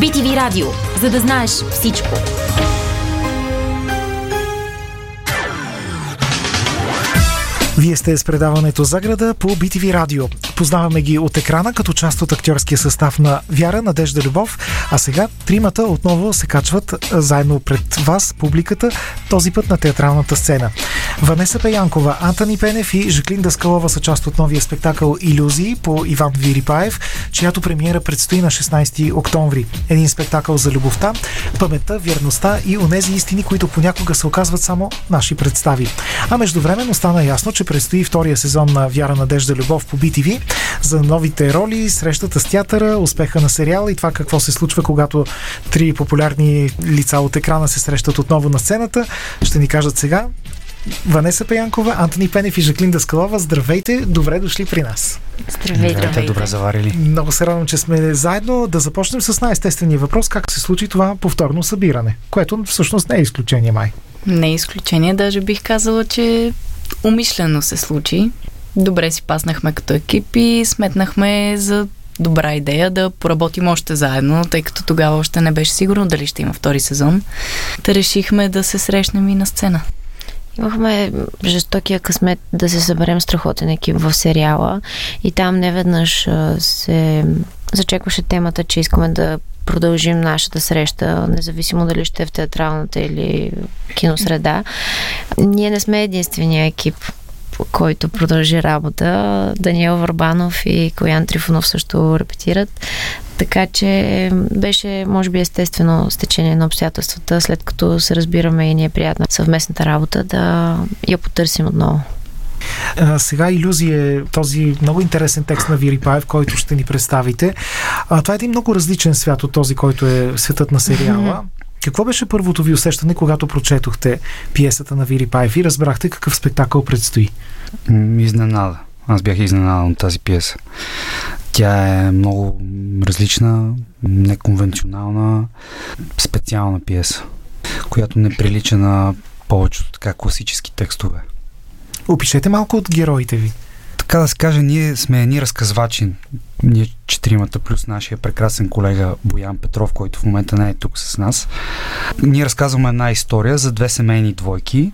BTV Радио, за да знаеш всичко. Вие сте с предаването Заграда по BTV Радио. Познаваме ги от екрана като част от актьорския състав на Вяра, Надежда, Любов, а сега тримата отново се качват заедно пред вас, публиката, този път на театралната сцена. Ванеса Пеянкова, Антони Пенев и Жаклин Даскалова са част от новия спектакъл «Илюзии» по Иван Вирипаев, чиято премиера предстои на 16 октомври. Един спектакъл за любовта, паметта, вярността и онези истини, които понякога се оказват само наши представи. А междувременно стана ясно, че предстои втория сезон на Вяра, Надежда, Любов по BTV. За новите роли, срещата с театъра, успеха на сериала и това какво се случва, когато три популярни лица от екрана се срещат отново на сцената, ще ни кажат сега. Ванеса Пеянкова, Антони Пенев и Жаклин Даскалова, здравейте, добре дошли при нас. Здравейте, добре заварили. Много се радвам, че сме заедно. Да започнем с най-естествения въпрос, как се случи това повторно събиране, което всъщност не е изключение май. Не е изключение, даже бих казала, че умишлено се случи. Добре си паснахме като екип и сметнахме за добра идея да поработим още заедно, тъй като тогава още не беше сигурно дали ще има втори сезон. Та решихме да се срещнем и на сцена. Имахме жестокия късмет да се съберем страхотен екип в сериала и там неведнъж се зачекваше темата, че искаме да продължим нашата среща, независимо дали ще е в театралната или киносреда. Ние не сме единствения екип, който продължи работа. Даниел Върбанов и Коян Трифонов също репетират. Така че беше, може би, естествено стечение на обстоятелствата, след като се разбираме и ни е приятна съвместната работа, да я потърсим отново. Сега «Илюзия» е този много интересен текст на Вирипаев, който ще ни представите. Това е един много различен свят от този, който е светът на сериала. Какво беше първото ви усещане, когато прочетохте пиесата на Вирипаев и разбрахте какъв спектакъл предстои? Изненада. Аз бях изненадан от тази пиеса. Тя е много различна, неконвенционална, специална пиеса, която не прилича на повечето така класически текстове. Опишете малко от героите ви. Така да се каже, ние сме едни разказвачи. Ние четиримата плюс нашия прекрасен колега Боян Петров, който в момента не е тук с нас. Ние разказваме една история за две семейни двойки,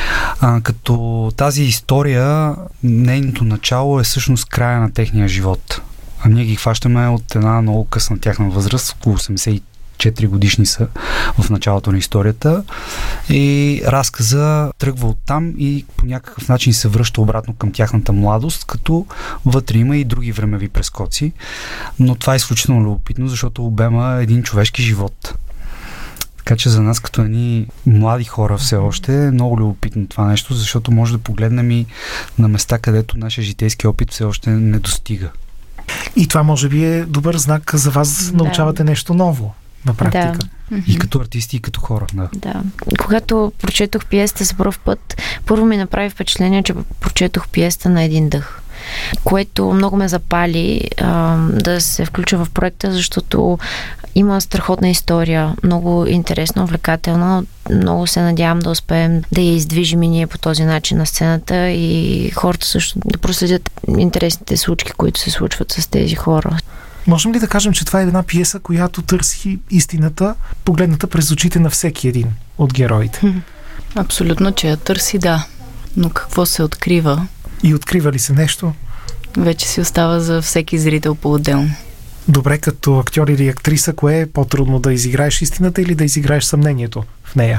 като тази история, нейното начало е всъщност края на техния живот. А ние ги хващаме от една много късна тяхна възраст, около 84 годишни са в началото на историята, и разказа тръгва оттам и по някакъв начин се връща обратно към тяхната младост, като вътре има и други времеви прескоци. Но това е изключително любопитно, защото обема един човешки живот. Така че за нас, като едни млади хора все още, е много любопитно това нещо, защото може да погледнем и на места, където нашия житейски опит все още не достига. И това може би е добър знак за вас, да научавате нещо ново на практика. Да. И като артисти, и като хора. Да. Когато прочетох пиесата за първ път, първо ми направи впечатление, че прочетох пиесата на един дъх, което много ме запали да се включа в проекта, защото има страхотна история, много интересна, увлекателна. Много се надявам да успеем да я издвижим и ние по този начин на сцената и хората също да проследят интересните случки, които се случват с тези хора. Можем ли да кажем, че това е една пиеса, която търси истината, погледната през очите на всеки един от героите? Абсолютно, че я търси, да. Но какво се открива? И открива ли се нещо? Вече си остава за всеки зрител по-отделно. Добре, като актьор или актриса, кое е по-трудно, да изиграеш истината или да изиграеш съмнението в нея?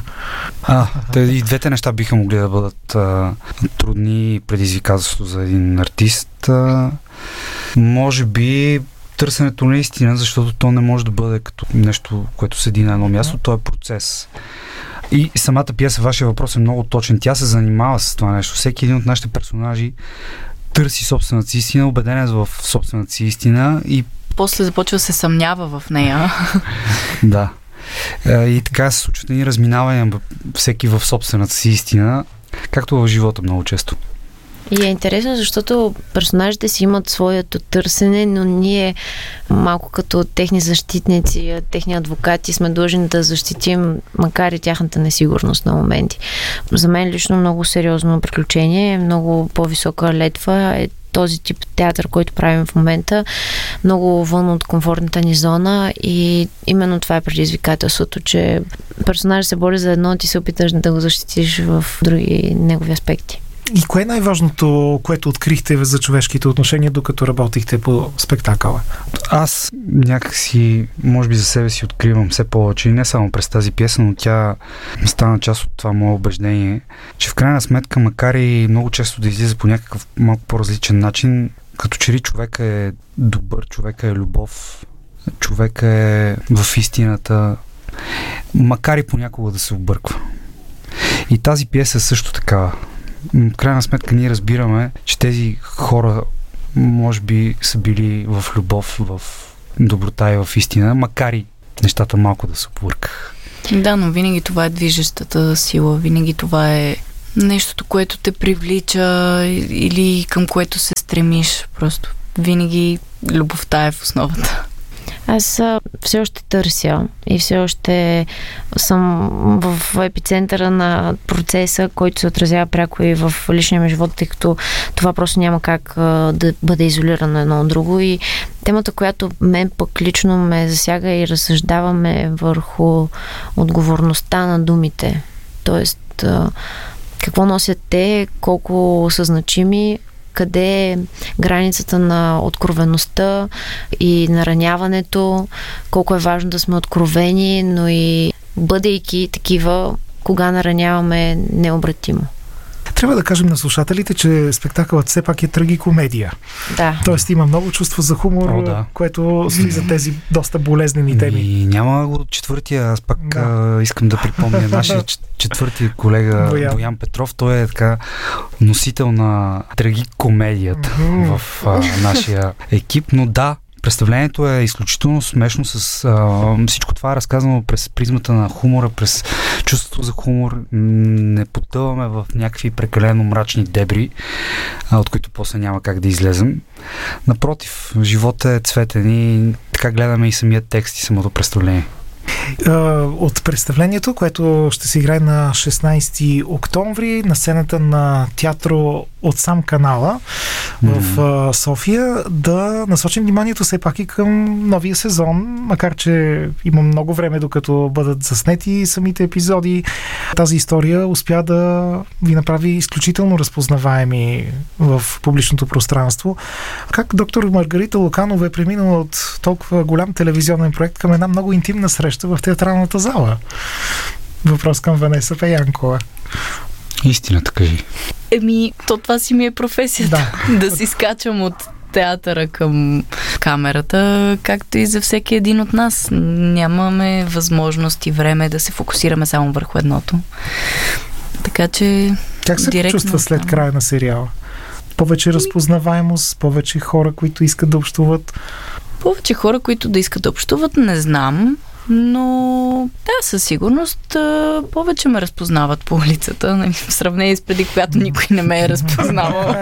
И двете неща биха могли да бъдат трудни предизвикателство за един артист. Може би търсенето на истина, защото то не може да бъде като нещо, което седи на едно място, то е процес. И самата пиеса, вашия въпрос е много точен. Тя се занимава с това нещо. Всеки един от нашите персонажи търси собствената си истина, убеден е в собствената си истина и после започва да се съмнява в нея. Да. И така се случват едни разминавания всеки в собствената си истина, както в живота много често. И е интересно, защото персонажите си имат своето търсене, но ние малко като техни защитници, техни адвокати сме длъжни да защитим, макар и тяхната несигурност на моменти. За мен лично много сериозно приключение, много по-висока летва е този тип театър, който правим в момента, много вън от комфортната ни зона и именно това е предизвикателството, че персонажът се бори за едно, ти се опиташ да го защитиш в други негови аспекти. И кое е най-важното, което открихте за човешките отношения, докато работихте по спектакъла? Аз някакси, може би за себе си откривам все повече, и не само през тази пиеса, но тя стана част от това мое убеждение, че в крайна сметка, макар и много често да излиза по някакъв малко по-различен начин, като че ли човек е добър, човек е любов, човек е в истината, макар и понякога да се обърква. И тази пиеса е също така. В крайна сметка ние разбираме, че тези хора може би са били в любов, в доброта и в истина, макар и нещата малко да се объркаха. Да, но винаги това е движещата сила, винаги това е нещото, което те привлича или към което се стремиш. Просто винаги любовта е в основата. Аз все още търся и все още съм в епицентъра на процеса, който се отразява пряко и в личния ми живот, тъй като това просто няма как да бъде изолирано едно от друго. И темата, която мен пък лично ме засяга и разсъждаваме върху отговорността на думите. Тоест, какво носят те, колко са значими, къде е границата на откровеността и нараняването, колко е важно да сме откровени, но и бъдейки такива, кога нараняваме необратимо. Трябва да кажем на слушателите, че спектакълът все пак е трагикомедия. Да. Тоест има много чувство за хумор, което стои за тези доста болезнени теми. И няма го четвъртия, аз пак искам да припомня нашия четвъртия колега Боян Петров. Той е така носител на трагикомедията в нашия екип, но да, представлението е изключително смешно с всичко това е разказано през призмата на хумора, през чувството за хумор. Не потъваме в някакви прекалено мрачни дебри, от които после няма как да излезем. Напротив, животът е цветен и така гледаме и самият текст и самото представление. От представлението, което ще се играе на 16 октомври на сцената на театро от сам канала в София, да насочим вниманието все пак и към новия сезон, макар че има много време докато бъдат заснети самите епизоди. Тази история успя да ви направи изключително разпознаваеми в публичното пространство. Как доктор Маргарита Луканова е преминала от толкова голям телевизионен проект към една много интимна среща в театралната зала? Въпрос към Ванеса Пеянкова. Истината кажи. То това си ми е професията. Да си скачам от театъра към камерата, както и за всеки един от нас. Нямаме възможност и време да се фокусираме само върху едното. Така че... Как се чувства след края на сериала? Повече разпознаваемост, повече хора, които искат да общуват? Повече хора, които да искат да общуват, не знам. Но да, със сигурност повече ме разпознават по улицата, в сравнение с преди, когато никой не ме е разпознавал.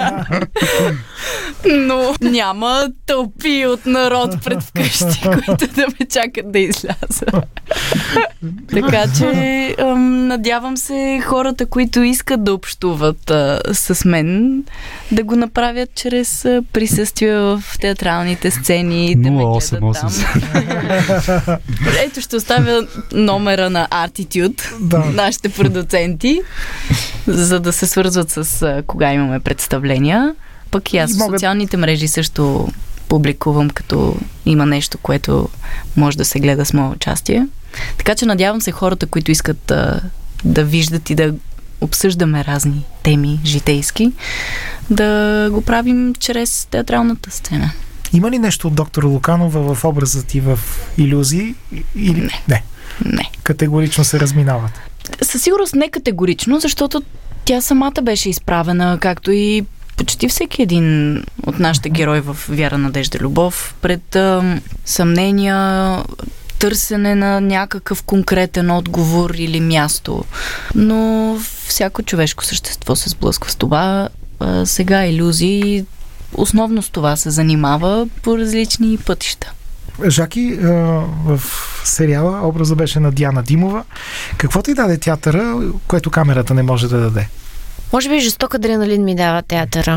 Но няма тълпи от народ пред вкъщи, които да ме чакат да изляза. Така че надявам се хората, които искат да общуват с мен, да го направят чрез присъствие в театралните сцени, да ме гледат там. Ето ще оставя номера на Attitude, нашите продуценти, за да се свързват с кога имаме представления. Пък и аз в социалните мрежи също публикувам, като има нещо, което може да се гледа с мое участие. Така че надявам се хората, които искат да виждат и да обсъждаме разни теми житейски, да го правим чрез театралната сцена. Има ли нещо от доктор Луканова в образа ти в Илюзии? Или не? Не. Категорично се разминават? Със сигурност не категорично, защото тя самата беше изправена, както и почти всеки един от нашите герои в Вяра, надежда, любов, пред съмнения, търсене на някакъв конкретен отговор или място. Но всяко човешко същество се сблъсква с това. Сега Илюзии основно с това се занимава по различни пътища. Жаки, в сериала образа беше на Диана Димова. Какво ти даде театъра, което камерата не може да даде? Може би жесток адреналин ми дава театъра,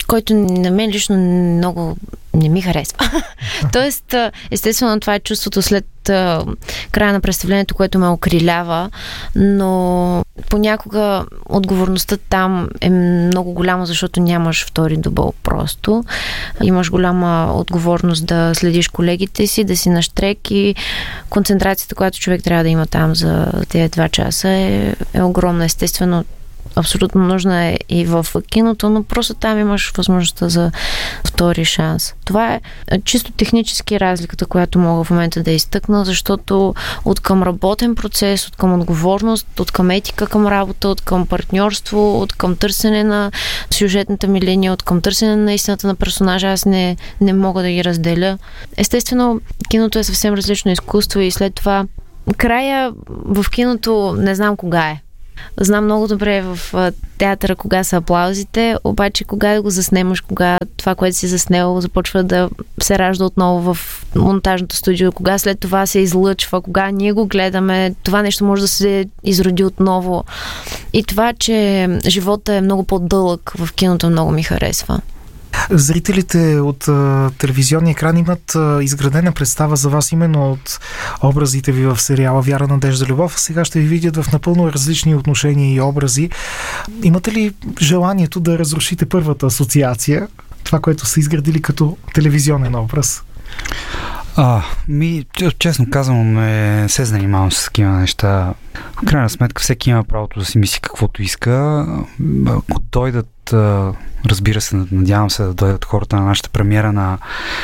който на мен лично много не ми харесва. Тоест, естествено, това е чувството след края на представлението, което ме окрилява, но понякога отговорността там е много голяма, защото нямаш втори дубъл просто. Имаш голяма отговорност да следиш колегите си, да си на щрек и концентрацията, която човек трябва да има там за тези 2 часа е огромна. Естествено, абсолютно нужна е и в киното, но просто там имаш възможността за втори шанс. Това е чисто технически разликата, която мога в момента да изтъкна, защото от към работен процес, от към отговорност, от към етика към работа, от към партньорство, от към търсене на сюжетната ми линия, от към търсене на истината на персонажа, аз не мога да ги разделя. Естествено, киното е съвсем различно изкуство и след това края в киното не знам кога е. Знам много добре в театъра кога са аплаузите, обаче кога да го заснемаш, кога това, което си заснел, започва да се ражда отново в монтажното студио, кога след това се излъчва, кога ние го гледаме, това нещо може да се изроди отново. И това, че живота е много по-дълъг в киното, много ми харесва. Зрителите от телевизионния екран имат изградена представа за вас именно от образите ви в сериала Вяра, надежда, любов. Сега ще ви видят в напълно различни отношения и образи. Имате ли желанието да разрушите първата асоциация, това, което са изградили като телевизионен образ? Честно казвам, не се занимавам с такива неща. В крайна сметка всеки има правото да си мисли каквото иска. Ако дойдат, разбира се, надявам се да дойдат хората на нашата премиера на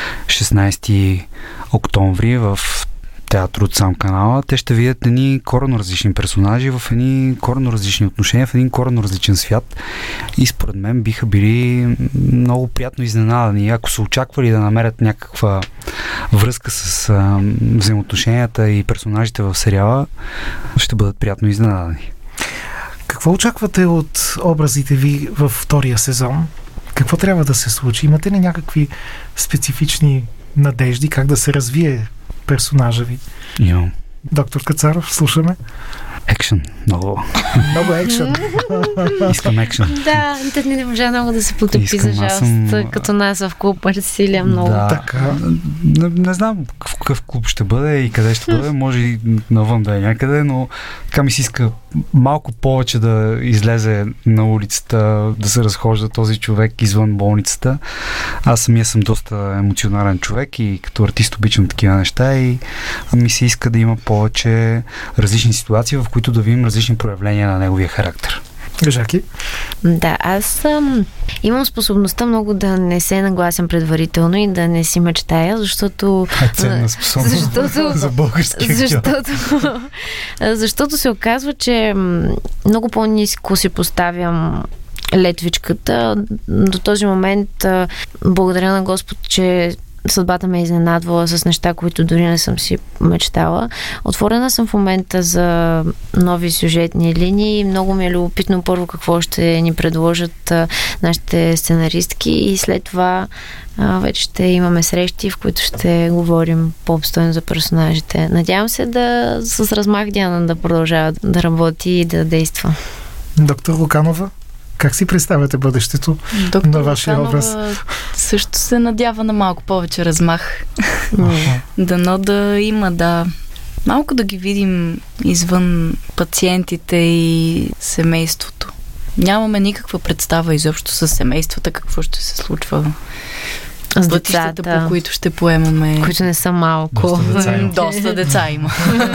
16 октомври в театър от сам канала, те ще видят едни коренно различни персонажи в едни коренно различни отношения, в един коренно различен свят и според мен биха били много приятно изненадани. Ако са очаквали да намерят някаква връзка с взаимоотношенията и персонажите в сериала, ще бъдат приятно изненадани. Какво очаквате от образите ви във втория сезон? Какво трябва да се случи? Имате ли някакви специфични надежди как да се развие персонажа ви? Имам. Доктор Кацаров, слушаме. Екшън. Много екшън. Искам екшън. Да, не можа много да се потопи за жалост, като нас в клуб Марсилия много. Да, така. Не знам какъв клуб ще бъде и къде ще бъде. Може и навън да е някъде, но така ми се иска малко повече да излезе на улицата, да се разхожда този човек извън болницата. Аз самия съм доста емоционален човек и като артист обичам такива неща и ми се иска да има повече различни ситуации, в които да видим различни проявления на неговия характер. Жаки? Да, аз имам способността много да не се нагласям предварително и да не си мечтая, защото... Ценна способност за български актьор. Защото се оказва, че много по-ниско си поставям летвичката. До този момент благодаря на Господ, че съдбата ме е изненадвала с неща, които дори не съм си мечтала. Отворена съм в момента за нови сюжетни линии. Много ми е любопитно първо какво ще ни предложат нашите сценаристки и след това вече ще имаме срещи, в които ще говорим по-обстойно за персонажите. Надявам се да с размах Диана да продължава да работи и да действа. Доктор Луканова, как си представяте бъдещето на вашия образ? Също се надява на малко повече размах. Дано да има, малко да ги видим извън пациентите и семейството. Нямаме никаква представа изобщо с семействата, какво ще се случва с пътищата, по които ще поемаме. Които не са малко. Доста деца има.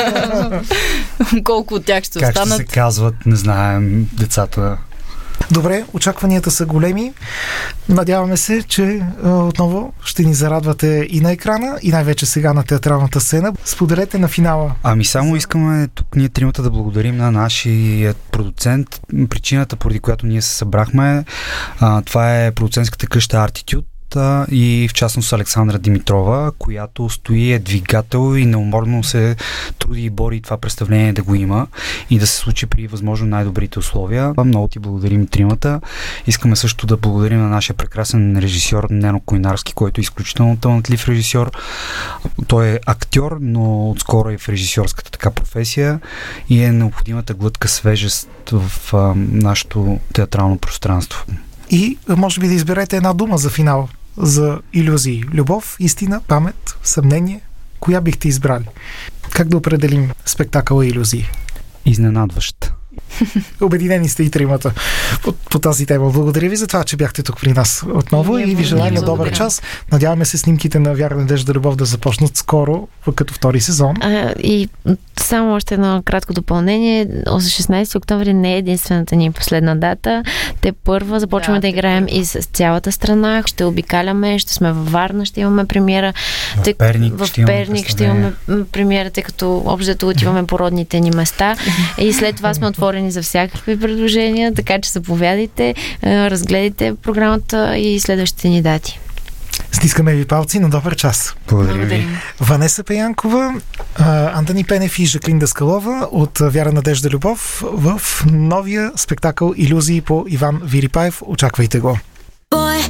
Колко от тях ще останат? Как ще се казват, не знаем, децата. Добре, очакванията са големи. Надяваме се, че отново ще ни зарадвате и на екрана, и най-вече сега на театралната сцена. Споделете на финала. Само искаме тук ние тримата да благодарим на нашия продуцент. Причината, поради която ние се събрахме, това е продуцентската къща Артитюд и в частност Александра Димитрова, която стои, е двигател и неуморно се труди и бори това представление да го има и да се случи при възможно най-добрите условия. Много ти благодарим тримата. Искаме също да благодарим на нашия прекрасен режисьор Нено Койнарски, който е изключително талантлив режисьор. Той е актьор, но отскоро е в режисьорската така професия и е необходимата глътка свежест в нашето театрално пространство. и може би да изберете една дума за финал за илюзии. Любов, истина, памет, съмнение. Коя бихте избрали? Как да определим спектакъла илюзии? Изненадващ. Обединени сте и тримата по тази тема. Благодаря ви за това, че бяхте тук при нас отново и ви желаем добър час. Надяваме се снимките на Вяра, Надежда, Любов да започнат скоро, като втори сезон. И само още едно кратко допълнение. 16 октомври не е единствената ни последна дата. Те първа започваме да играем и с цялата страна. Ще обикаляме, ще сме във Варна, ще имаме премиера. В Перник ще имаме премиера, тъй като общо отиваме по родните ни места. И след това сме отворени за всякакви предложения, така че заповядайте, разгледайте програмата и следващите ни дати. Стискаме ви палци, на добър час. Благодаря ви. Ванеса Пеянкова, Антони Пенев и Жаклин Даскалова от Вяра, Надежда, Любов в новия спектакъл Илюзии по Иван Вирипаев. Очаквайте го. Boy,